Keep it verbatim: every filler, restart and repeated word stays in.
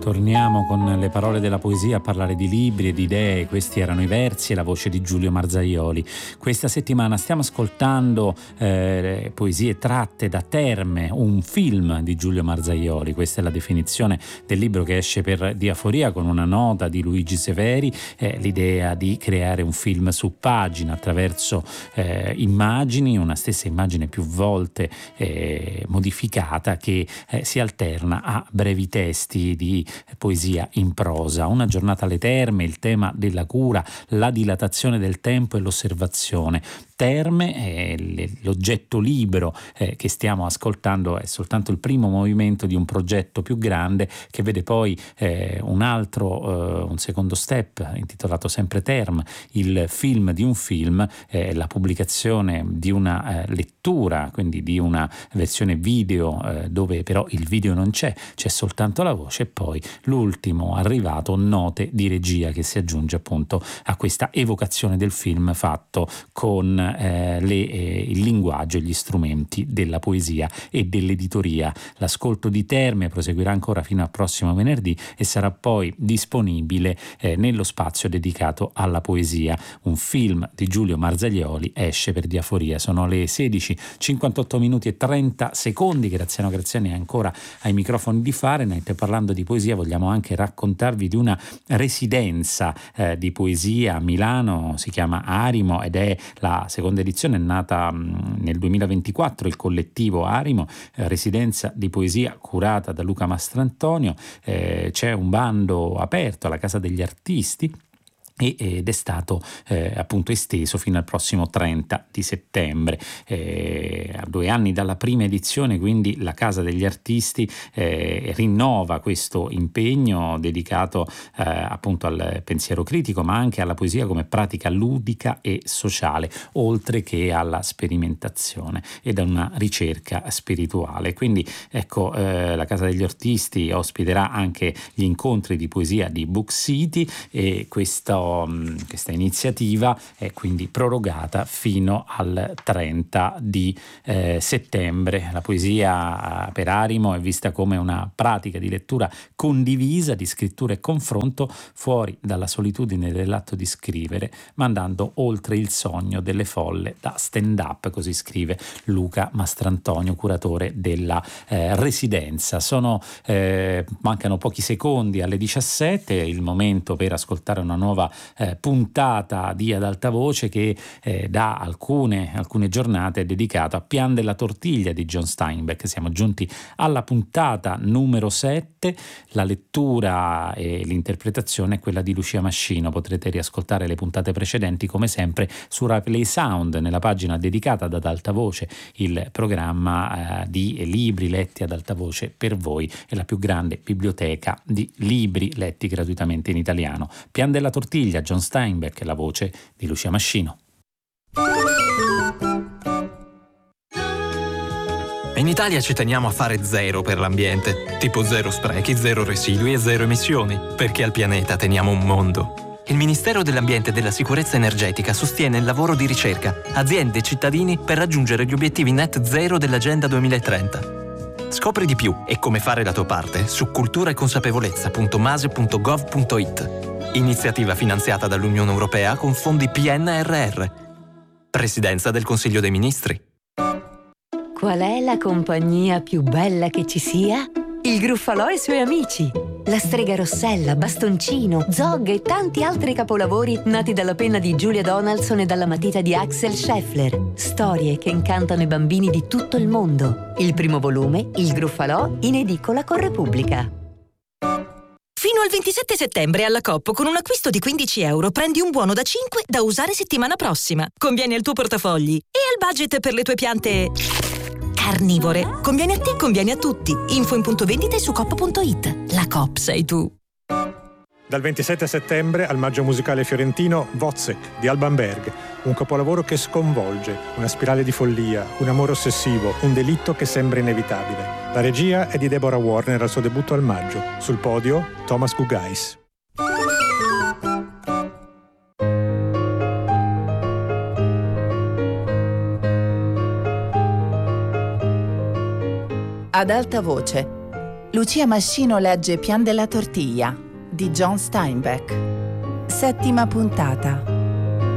Torniamo con le parole della poesia a parlare di libri e di idee. Questi erano i versi e la voce di Giulio Marzaioli. Questa settimana stiamo ascoltando eh, poesie tratte da Terme, un film di Giulio Marzaioli. Questa è la definizione del libro che esce per Diaforia, con una nota di Luigi Severi, eh, l'idea di creare un film su pagina attraverso eh, immagini, una stessa immagine più volte eh, modificata, che eh, si alterna a brevi testi di poesia in prosa. Una giornata alle terme, il tema della cura, la dilatazione del tempo e l'osservazione. Terme, eh, l'oggetto libero eh, che stiamo ascoltando è soltanto il primo movimento di un progetto più grande che vede poi eh, un altro, eh, un secondo step intitolato sempre Term, il film di un film, eh, la pubblicazione di una eh, lettura, quindi di una versione video eh, dove però il video non c'è, c'è soltanto la voce, e poi l'ultimo arrivato, note di regia, che si aggiunge appunto a questa evocazione del film fatto con eh, le, eh, il linguaggio e gli strumenti della poesia e dell'editoria. L'ascolto di Terme proseguirà ancora fino al prossimo venerdì e sarà poi disponibile eh, nello spazio dedicato alla poesia. Un film di Giulio Marzaioli esce per Diaforia. Sono le sedici cinquantotto minuti e trenta secondi. Graziano Graziani è ancora ai microfoni di Fahrenheit. Parlando di poesia vogliamo anche raccontarvi di una residenza eh, di poesia a Milano. Si chiama Arimo ed è la seconda edizione, è nata mh, nel duemilaventiquattro, il collettivo Arimo, eh, residenza di poesia curata da Luca Mastrantonio. Eh, c'è un bando aperto alla Casa degli Artisti ed è stato eh, appunto esteso fino al prossimo trenta di settembre. Eh, a due anni dalla prima edizione, quindi, la Casa degli Artisti eh, rinnova questo impegno dedicato eh, appunto al pensiero critico, ma anche alla poesia come pratica ludica e sociale, oltre che alla sperimentazione ed a una ricerca spirituale. Quindi ecco, eh, la Casa degli Artisti ospiterà anche gli incontri di poesia di Book City, e questo questa iniziativa è quindi prorogata fino al trenta di eh, settembre. La poesia per Arimo è vista come una pratica di lettura condivisa, di scrittura e confronto fuori dalla solitudine dell'atto di scrivere, ma andando oltre il sogno delle folle da stand-up, così scrive Luca Mastrantonio, curatore della eh, residenza. Sono eh, mancano pochi secondi alle diciassette, il momento per ascoltare una nuova Eh, puntata di Ad Alta Voce che eh, da alcune, alcune giornate è dedicato a Pian della Tortiglia di John Steinbeck. Siamo giunti alla puntata numero sette. La lettura e l'interpretazione è quella di Lucia Mascino. Potrete riascoltare le puntate precedenti come sempre su Replay Sound, nella pagina dedicata ad Ad Alta Voce, il programma eh, di libri letti ad alta voce per voi e la più grande biblioteca di libri letti gratuitamente in italiano. Pian della Tortiglia, John Steinbeck, e la voce di Lucia Mascino. In Italia ci teniamo a fare zero per l'ambiente, tipo zero sprechi, zero residui e zero emissioni, perché al pianeta teniamo un mondo. Il Ministero dell'Ambiente e della Sicurezza Energetica sostiene il lavoro di ricerca, aziende e cittadini per raggiungere gli obiettivi net zero dell'Agenda duemilatrenta. Scopri di più e come fare la tua parte su cultura e consapevolezza punto mase punto gov punto it. Iniziativa finanziata dall'Unione Europea con fondi P N R R. Presidenza del Consiglio dei Ministri. Qual è la compagnia più bella che ci sia? Il Gruffalò e i suoi amici. La strega Rossella, Bastoncino, Zog e tanti altri capolavori nati dalla penna di Julia Donaldson e dalla matita di Axel Scheffler. Storie che incantano i bambini di tutto il mondo. Il primo volume, Il Gruffalò, in edicola con Repubblica. Fino al ventisette settembre alla Coop, con un acquisto di quindici euro prendi un buono da cinque da usare settimana prossima. Conviene al tuo portafogli e al budget per le tue piante carnivore. Conviene a te, conviene a tutti. Info in punto vendita e su coop punto it. La Coop sei tu. Dal ventisette settembre al Maggio Musicale Fiorentino Wozzeck di Alban Berg, un capolavoro che sconvolge, una spirale di follia, un amore ossessivo, un delitto che sembra inevitabile. La regia è di Deborah Warner al suo debutto al maggio. Sul podio Thomas Gugais. Ad alta voce, Lucia Mascino legge Pian della tortiglia di John Steinbeck. Settima puntata.